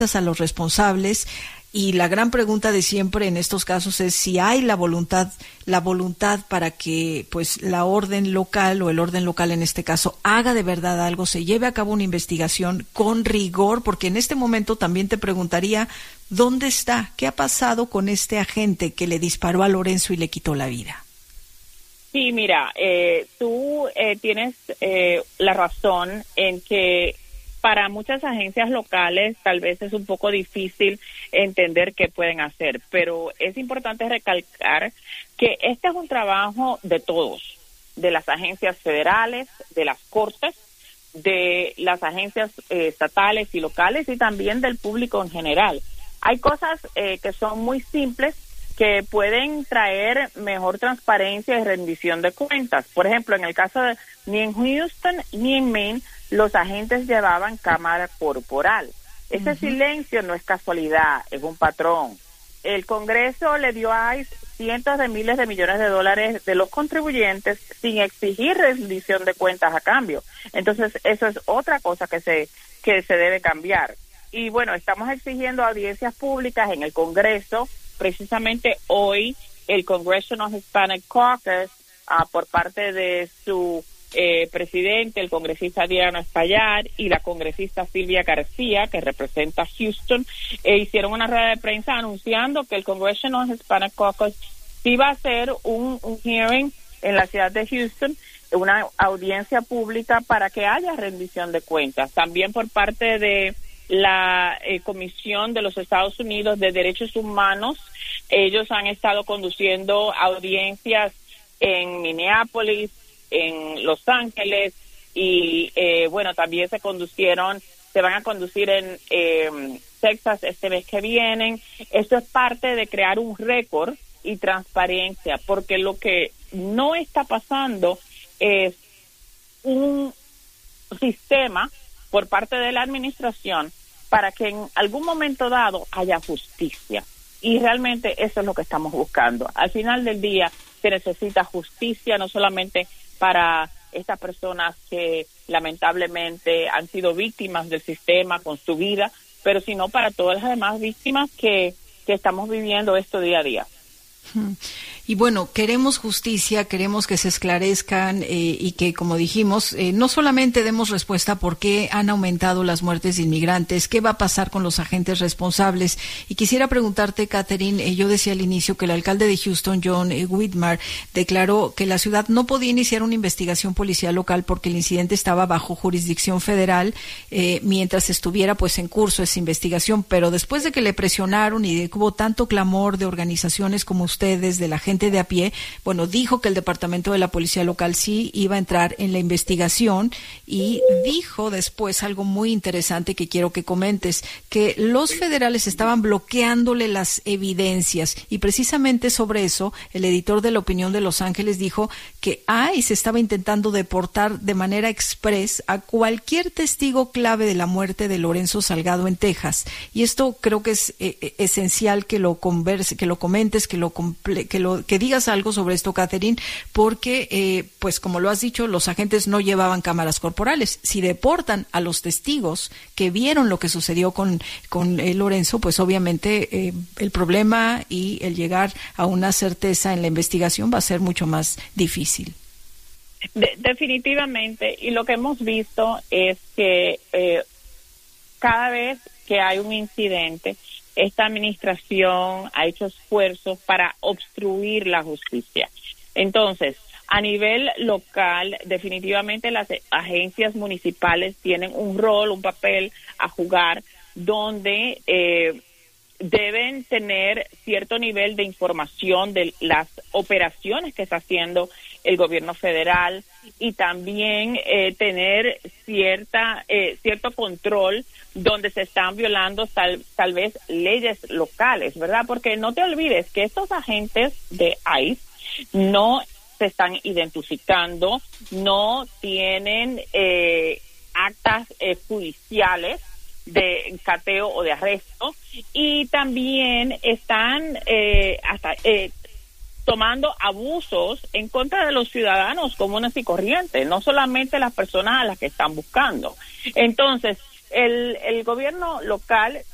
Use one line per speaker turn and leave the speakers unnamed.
a los responsables. Y la gran pregunta de siempre en estos casos es si hay la voluntad para que pues la orden local o el orden local en este caso haga de verdad algo, se lleve a cabo una investigación con rigor, porque en este momento también te preguntaría ¿dónde está? ¿Qué ha pasado con este agente que le disparó a Lorenzo y le quitó la vida?
Sí, mira, tú tienes la razón en que para muchas agencias locales tal vez es un poco difícil entender qué pueden hacer, pero es importante recalcar que este es un trabajo de todos, de las agencias federales, de las cortes, de las agencias estatales y locales y también del público en general. Hay cosas que son muy simples que pueden traer mejor transparencia y rendición de cuentas. Por ejemplo, en el caso de ni en Houston ni en Maine, los agentes llevaban cámara corporal. Ese silencio no es casualidad, es un patrón. El Congreso le dio a ICE cientos de miles de millones de dólares de los contribuyentes sin exigir rendición de cuentas a cambio. Entonces, eso es otra cosa que se debe cambiar. Y bueno, estamos exigiendo audiencias públicas en el Congreso. Precisamente hoy, el Congressional Hispanic Caucus, por parte de su presidente, el congresista Diana Espaillat y la congresista Silvia García, que representa Houston, hicieron una rueda de prensa anunciando que el Congressional Hispanic Caucus sí va a hacer un hearing en la ciudad de Houston, una audiencia pública para que haya rendición de cuentas. También por parte de la Comisión de los Estados Unidos de Derechos Humanos, ellos han estado conduciendo audiencias en Minneapolis, en Los Ángeles y bueno, también se van a conducir en Texas este mes que viene. Esto es parte de crear un récord y transparencia, porque lo que no está pasando es un sistema por parte de la administración para que en algún momento dado haya justicia. Y realmente eso es lo que estamos buscando. Al final del día se necesita justicia, no solamente para estas personas que lamentablemente han sido víctimas del sistema con su vida, pero sino para todas las demás víctimas que estamos viviendo esto día a día.
Y bueno, queremos justicia, queremos que se esclarezcan y que, como dijimos, no solamente demos respuesta a por qué han aumentado las muertes de inmigrantes, qué va a pasar con los agentes responsables. Y quisiera preguntarte, Catherine, yo decía al inicio que el alcalde de Houston, John Whitmire, declaró que la ciudad no podía iniciar una investigación policial local porque el incidente estaba bajo jurisdicción federal mientras estuviera pues en curso esa investigación. Pero después de que le presionaron y de que hubo tanto clamor de organizaciones como ustedes, de la gente de a pie, bueno, dijo que el departamento de la policía local sí iba a entrar en la investigación y dijo después algo muy interesante que quiero que comentes, que los federales estaban bloqueándole las evidencias y precisamente sobre eso el editor de La Opinión de Los Ángeles dijo que ICE estaba intentando deportar de manera express a cualquier testigo clave de la muerte de Lorenzo Salgado en Texas, y esto creo que es esencial que lo converse, que lo comentes, que digas algo sobre esto, Catherine, porque, pues como lo has dicho, los agentes no llevaban cámaras corporales. Si deportan a los testigos que vieron lo que sucedió con Lorenzo, pues obviamente el problema y el llegar a una certeza en la investigación va a ser mucho más difícil.
Definitivamente, y lo que hemos visto es que cada vez que hay un incidente, esta administración ha hecho esfuerzos para obstruir la justicia. Entonces, a nivel local, definitivamente las agencias municipales tienen un rol, un papel a jugar, donde deben tener cierto nivel de información de las operaciones que está haciendo el gobierno federal y también tener cierto control donde se están violando tal vez leyes locales, ¿verdad? Porque no te olvides que estos agentes de ICE no se están identificando, no tienen actas judiciales de cateo o de arresto y también están tomando abusos en contra de los ciudadanos comunes y corrientes, no solamente las personas a las que están buscando. Entonces, el gobierno local